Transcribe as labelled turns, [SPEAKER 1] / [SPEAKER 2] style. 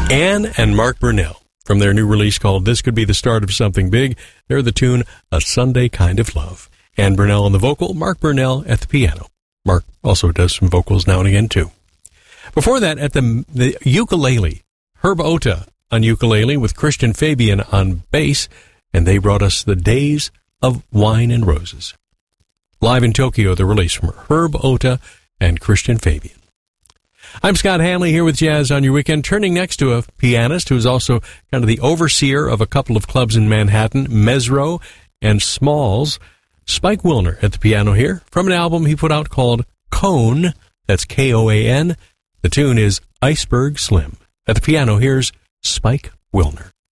[SPEAKER 1] Ann and Mark Burnell, from their new release called This Could Be the Start of Something Big. They're the tune, A Sunday Kind of Love. Ann Burnell on the vocal, Mark Burnell at the piano. Mark also does some vocals now and again, too. Before that, at the ukulele, Herb Ota on ukulele with Christian Fabian on bass, and they brought us The Days of Wine and Roses. Live in Tokyo, the release from Herb Ota and Christian Fabian. I'm Scott Hanley here with Jazz on Your Weekend, turning next to a pianist who's also kind of the overseer of a couple of clubs in Manhattan, Mesro and Smalls. Spike Wilner at the piano here from an album he put out called Cone, that's K-O-A-N. The tune is Iceberg Slim. At the piano, here's Spike Wilner.